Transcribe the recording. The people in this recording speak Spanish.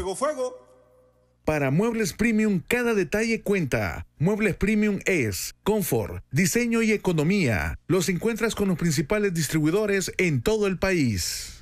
Fuego, fuego. Para Muebles Premium, cada detalle cuenta. Muebles Premium es confort, diseño y economía. Los encuentras con los principales distribuidores en todo el país.